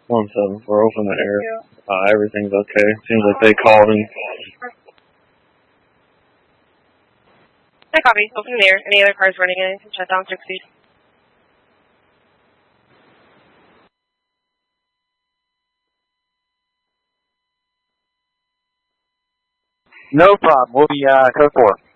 174, open the air. Everything's okay. Seems like they called and... I copy. Open the air. Any other cars running in? Shut down 60. No problem. We'll be code 4.